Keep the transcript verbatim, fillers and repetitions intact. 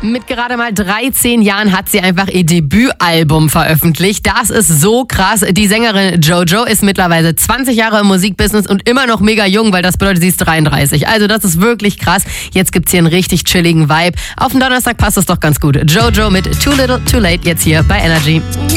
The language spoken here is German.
Mit gerade mal dreizehn Jahren hat sie einfach ihr Debütalbum veröffentlicht. Das ist so krass. Die Sängerin JoJo ist mittlerweile zwanzig Jahre im Musikbusiness und immer noch mega jung, weil das bedeutet, sie ist dreiunddreißig. Also das ist wirklich krass. Jetzt gibt's hier einen richtig chilligen Vibe. Auf den Donnerstag passt es doch ganz gut. JoJo mit Too Little Too Late jetzt hier bei Energy.